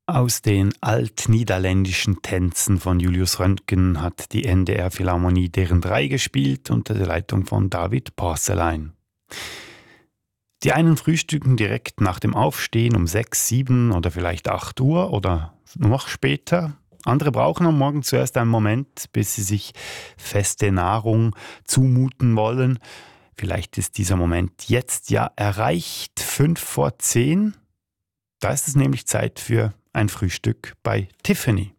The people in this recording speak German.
Aus den altniederländischen Tänzen von Julius Röntgen hat die NDR Philharmonie deren 3 gespielt unter der Leitung von David Porcelein. Die einen frühstücken direkt nach dem Aufstehen um 6, 7 oder vielleicht 8 Uhr oder noch später. Andere brauchen am Morgen zuerst einen Moment, bis sie sich feste Nahrung zumuten wollen. Vielleicht ist dieser Moment jetzt ja erreicht, 5 vor 10. Da ist es nämlich Zeit für ein Frühstück bei Tiffany.